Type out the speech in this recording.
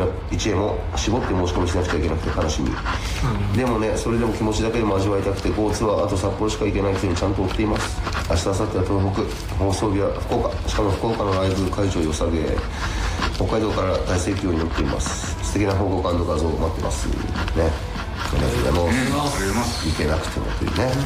円も絞って申し込みしなくちゃいけなくて悲しみ、でもねそれでも気持ちだけでも味わいたくてGOツアーあと札幌しか行けないくせにちゃんと追っています。明日明後日は東北、放送日は福岡、しかも福岡のライブ会場良さげ、北海道から大盛況に乗っています。素敵な報告&画像を待ってますね。ありがとうございます。行けなくてもというね。